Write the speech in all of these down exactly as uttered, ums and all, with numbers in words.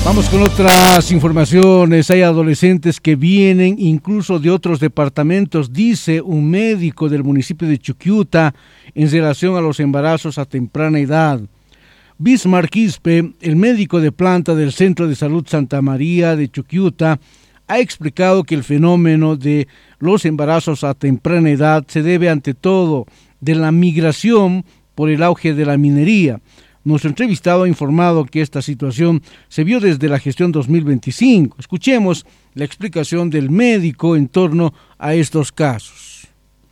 Vamos con otras informaciones. Hay adolescentes que vienen incluso de otros departamentos, dice un médico del municipio de Chuquiuta, en relación a los embarazos a temprana edad. Bismarck Quispe, el médico de planta del Centro de Salud Santa María de Chuquiuta, ha explicado que el fenómeno de los embarazos a temprana edad se debe ante todo de la migración por el auge de la minería. Nuestro entrevistado ha informado que esta situación se vio desde la gestión dos mil veinticinco. Escuchemos la explicación del médico en torno a estos casos.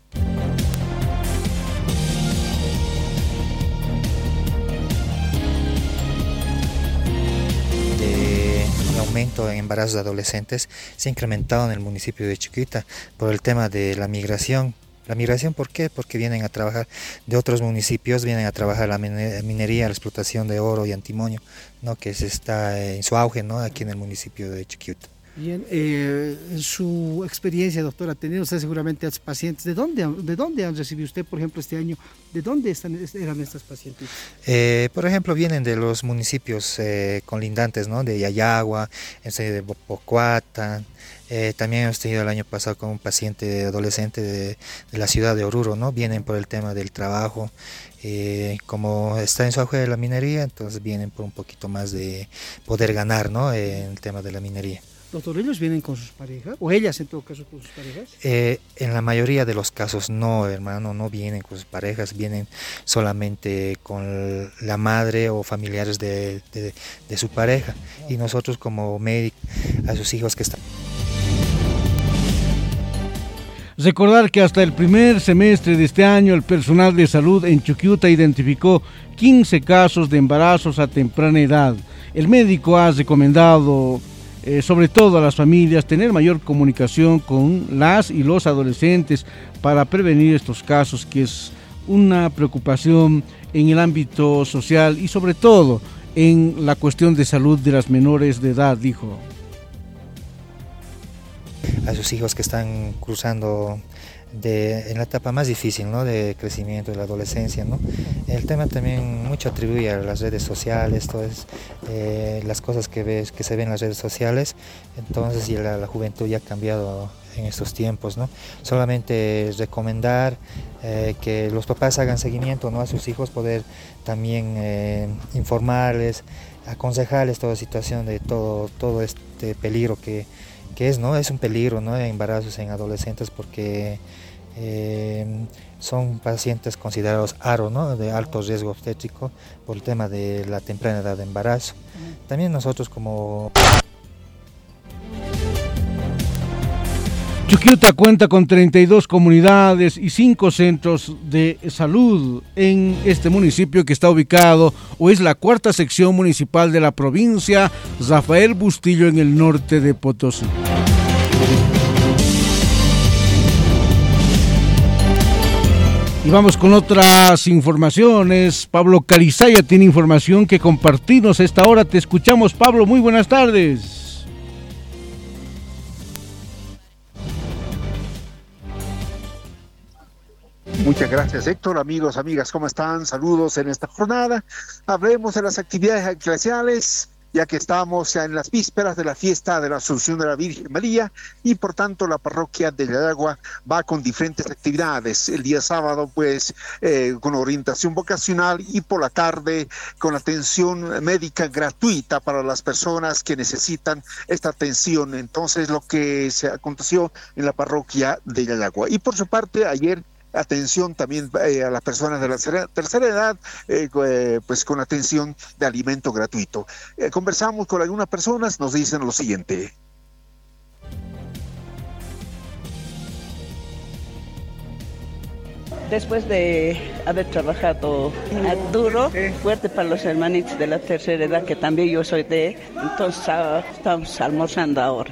El aumento en embarazos de adolescentes se ha incrementado en el municipio de Chuquiuta por el tema de la migración. ¿La migración por qué? Porque vienen a trabajar de otros municipios, vienen a trabajar la minería, la explotación de oro y antimonio, ¿no? Que se está en su auge, ¿no? Aquí en el municipio de Chuquiuta. Bien, eh, en su experiencia, doctora, teniendo usted seguramente a los pacientes, ¿de dónde, ¿de dónde han recibido usted, por ejemplo, este año? ¿De dónde están, eran estas pacientes? Eh, por ejemplo, vienen de los municipios eh, colindantes, ¿no? De Yayagua, de Bopocuata. Eh, también hemos tenido el año pasado con un paciente adolescente de, de la ciudad de Oruro, ¿no? Vienen por el tema del trabajo. Eh, como está en su auge de la minería, entonces vienen por un poquito más de poder ganar, ¿no? Eh, en el tema de la minería. Doctor, ¿ellos vienen con sus parejas? ¿O ellas en todo caso con sus parejas? Eh, en la mayoría de los casos no, hermano, no vienen con sus parejas, vienen solamente con la madre o familiares de, de, de su pareja. Y nosotros como médicos, a sus hijos que están... Recordar que hasta el primer semestre de este año el personal de salud en Chuquiuta identificó quince casos de embarazos a temprana edad. El médico ha recomendado Eh, sobre todo a las familias, tener mayor comunicación con las y los adolescentes para prevenir estos casos, que es una preocupación en el ámbito social y sobre todo en la cuestión de salud de las menores de edad, dijo. A sus hijos que están cruzando de, en la etapa más difícil, ¿no? De crecimiento de la adolescencia, ¿no? El tema también mucho atribuye a las redes sociales, todas eh, las cosas que ves que se ven en las redes sociales. Entonces ya la, la juventud ya ha cambiado en estos tiempos, ¿no? Solamente recomendar eh, que los papás hagan seguimiento, ¿no? A sus hijos, poder también eh, informarles, aconsejarles toda situación de todo, todo este peligro que que es, ¿no? Es un peligro, ¿no? Embarazos en adolescentes porque eh, son pacientes considerados A R O, ¿no? De alto riesgo obstétrico por el tema de la temprana edad de embarazo. También nosotros como... Chuquiuta cuenta con treinta y dos comunidades y cinco centros de salud en este municipio que está ubicado o es la cuarta sección municipal de la provincia Rafael Bustillo en el norte de Potosí. Y vamos con otras informaciones. Pablo Carizaya tiene información que compartirnos a esta hora. Te escuchamos, Pablo. Muy buenas tardes. Muchas gracias, Héctor. Amigos, amigas, ¿cómo están? Saludos en esta jornada. Hablemos de las actividades eclesiales, ya que estamos ya en las vísperas de la fiesta de la Asunción de la Virgen María y por tanto la parroquia de Yayagua va con diferentes actividades. El día sábado pues eh, con orientación vocacional y por la tarde con atención médica gratuita para las personas que necesitan esta atención. Entonces lo que se aconteció en la parroquia de Yayagua. Y por su parte ayer atención también eh, a las personas de la tercera edad, eh, eh, pues con atención de alimento gratuito. Eh, conversamos con algunas personas, nos dicen lo siguiente. Después de haber trabajado duro, fuerte para los hermanitos de la tercera edad, que también yo soy de, entonces uh, estamos almorzando ahora.